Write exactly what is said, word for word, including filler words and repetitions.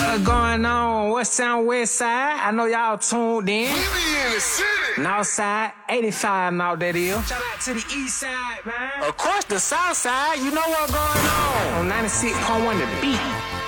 What's going on? What's down west side? I know y'all tuned in. We be in the city. North side, eighty-five now that is. Shout out to the east side, man. Of course, the south side, you know what's going on. On ninety-six point one The Beat.